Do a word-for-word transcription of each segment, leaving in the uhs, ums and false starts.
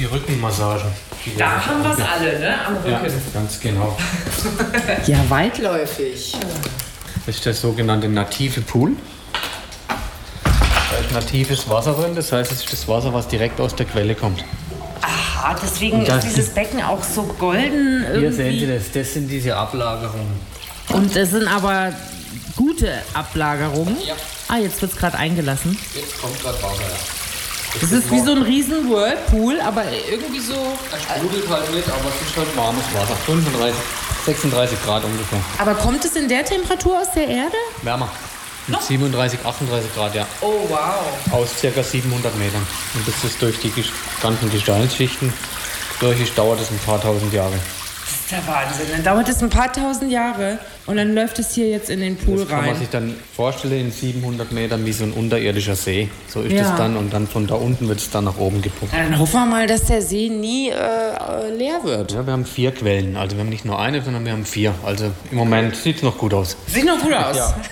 die Rückenmassage. Die Da haben wir es alle, ne? Am Rücken. Ja, ganz genau. Ja, weitläufig. Das ist der sogenannte native Pool. Da ist natives Wasser drin, das heißt, es ist das Wasser, was direkt aus der Quelle kommt. Aha, deswegen das ist dieses Becken auch so golden irgendwie. Hier sehen Sie das, das sind diese Ablagerungen. Und das sind aber gute Ablagerungen. Ja. Ah, jetzt wird es gerade eingelassen. Jetzt kommt gerade Wasser, ja. Das ist wie so ein riesen Whirlpool, aber irgendwie so... Es sprudelt halt nicht, aber es ist halt warmes Wasser. fünfunddreißig, sechsunddreißig Grad ungefähr. Aber kommt es in der Temperatur aus der Erde? Wärmer. Mit siebenunddreißig, achtunddreißig Grad, ja. Oh, wow. Aus ca. siebenhundert Metern. Und bis es durch die ganzen Gesteinsschichten durch ist, dauert es ein paar tausend Jahre. Das ist der Wahnsinn. Dann dauert es ein paar tausend Jahre und dann läuft es hier jetzt in den Pool das kann rein. man sich dann vorstellen, in siebenhundert Metern wie so ein unterirdischer See. So ist Ja. es dann und dann von da unten wird es dann nach oben gepumpt. Dann hoffen wir mal, dass der See nie äh, leer wird. Ja, wir haben vier Quellen. Also wir haben nicht nur eine, sondern wir haben vier. Also im Moment sieht es noch gut aus. Sieht noch gut aus. Ja.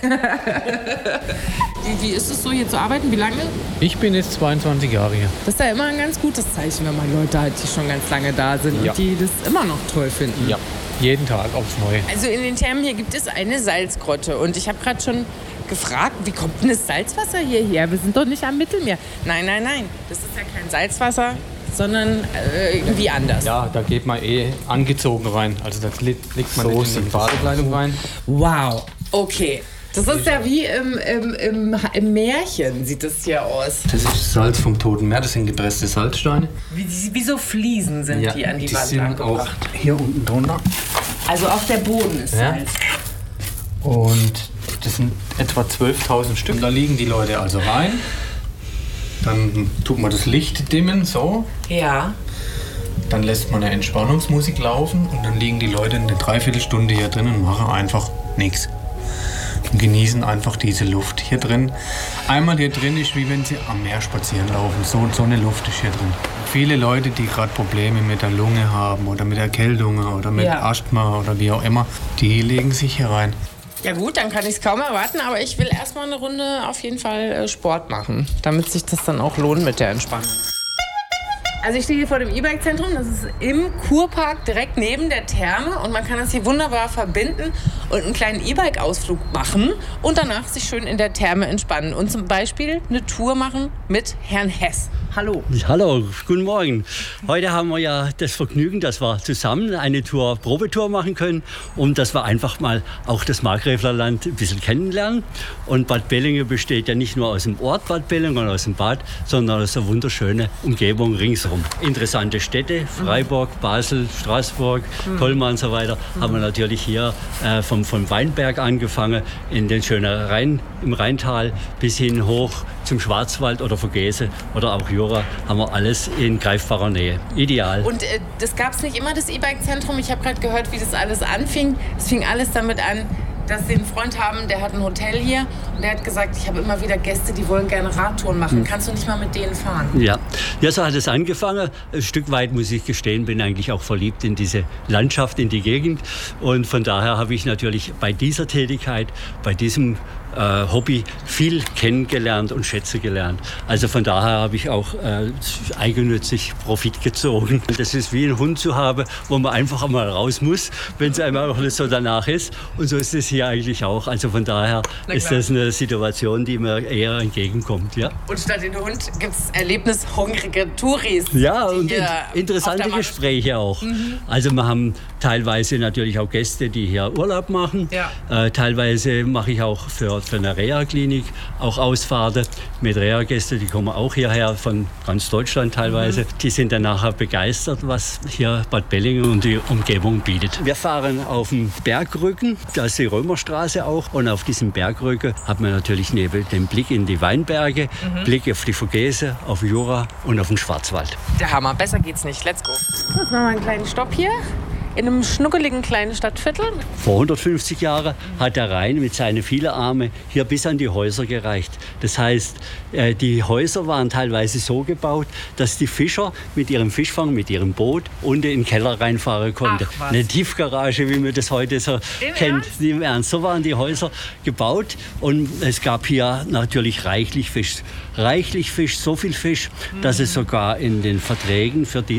Wie, wie ist es so, hier zu arbeiten? Wie lange? Ich bin jetzt zweiundzwanzig Jahre hier. Das ist ja immer ein ganz gutes Zeichen, wenn man Leute hat, die schon ganz lange da sind Ja. und die das immer noch toll finden. Ja, jeden Tag aufs Neue. Also in den Thermen hier gibt es eine Salzgrotte und ich habe gerade schon gefragt, wie kommt denn das Salzwasser hierher? Wir sind doch nicht am Mittelmeer. Nein, nein, nein, das ist ja kein Salzwasser, sondern äh, irgendwie anders. Ja, da geht man eh angezogen rein. Also da legt man So nicht in die sieht das Badekleidung rein. Wow, okay. Das ist ja wie im, im, im, im Märchen, sieht das hier aus. Das ist Salz vom Toten Meer, das sind gepresste Salzsteine. Wie, wie so Fliesen sind die an die, die Wand sind auch angebracht. hier unten drunter. Also auch der Boden ist Ja. Salz. Und das sind etwa zwölftausend Stück. Und da liegen die Leute also rein. Dann tut man das Licht dimmen, so. Ja. Dann lässt man eine Entspannungsmusik laufen und dann liegen die Leute eine Dreiviertelstunde hier drin und machen einfach nichts. Und genießen einfach diese Luft hier drin. Einmal hier drin ist wie wenn sie am Meer spazieren laufen. So, so eine Luft ist hier drin. Viele Leute, die gerade Probleme mit der Lunge haben oder mit Erkältungen oder mit Ja. Asthma oder wie auch immer, die legen sich hier rein. Ja gut, dann kann ich es kaum erwarten, aber ich will erstmal eine Runde auf jeden Fall äh, Sport machen, damit sich das dann auch lohnt mit der Entspannung. Also ich stehe hier vor dem E-Bike-Zentrum, das ist im Kurpark direkt neben der Therme und man kann das hier wunderbar verbinden und einen kleinen E-Bike-Ausflug machen und danach sich schön in der Therme entspannen und zum Beispiel eine Tour machen mit Herrn Hess. Hallo. Hallo, guten Morgen. Heute haben wir ja das Vergnügen, dass wir zusammen eine Tour, Probetour machen können und dass wir einfach mal auch das Markgräflerland ein bisschen kennenlernen. Und Bad Bellinge besteht ja nicht nur aus dem Ort Bad Bellinge und aus dem Bad, sondern aus einer wunderschönen Umgebung ringsherum. Interessante Städte, Freiburg, Basel, Straßburg, Colmar und so weiter, haben wir natürlich hier äh, vom, vom Weinberg angefangen, in den schönen Rhein, im Rheintal bis hin hoch zum Schwarzwald oder Vogese oder auch Jura, haben wir alles in greifbarer Nähe. Ideal. Und äh, das gab es nicht immer, das E-Bike-Zentrum. Ich habe gerade gehört, wie das alles anfing. Es fing alles damit an, dass sie einen Freund haben, der hat ein Hotel hier und der hat gesagt, ich habe immer wieder Gäste, die wollen gerne Radtouren machen. Kannst du nicht mal mit denen fahren? Ja. ja, so hat es angefangen. Ein Stück weit, muss ich gestehen, bin eigentlich auch verliebt in diese Landschaft, in die Gegend. Und von daher habe ich natürlich bei dieser Tätigkeit, bei diesem äh, Hobby viel kennengelernt und schätze gelernt. Also von daher habe ich auch äh, eigennützig Profit gezogen. Das ist wie ein Hund zu haben, wo man einfach einmal raus muss, wenn es einmal auch nicht so danach ist. Und so ist es hier eigentlich auch. Also von daher ist das eine Situation, die mir eher entgegenkommt. Ja, Und statt den Hund gibt es erlebnishungrige Touris. ja die und hier in, auf interessante der Matte- Gespräche auch. Also wir haben teilweise natürlich auch Gäste, die hier Urlaub machen. Ja. Äh, teilweise mache ich auch für, für eine Reha-Klinik auch Ausfahrten mit Reha-Gästen, die kommen auch hierher von ganz Deutschland teilweise. Die sind dann nachher begeistert, was hier Bad Bellinge und die Umgebung bietet. Wir fahren auf dem Bergrücken, da ist die Römerstraße auch. Und auf diesem Bergrücken hat man natürlich neben dem Blick in die Weinberge, Blick auf die Vogese, auf Jura und auf den Schwarzwald. Der Hammer, besser geht's nicht. Let's go. Jetzt machen wir einen kleinen Stopp hier in einem schnuckeligen kleinen Stadtviertel. Vor hundertfünfzig Jahren hat der Rhein mit seinen vielen Armen hier bis an die Häuser gereicht. Das heißt, äh, die Häuser waren teilweise so gebaut, dass die Fischer mit ihrem Fischfang, mit ihrem Boot unten in den Keller reinfahren konnten. Ach, was. Eine Tiefgarage, wie man das heute so Im kennt. Ernst? Im Ernst. So waren die Häuser gebaut und es gab hier natürlich reichlich Fisch. Reichlich Fisch, so viel Fisch, dass es sogar in den Verträgen für die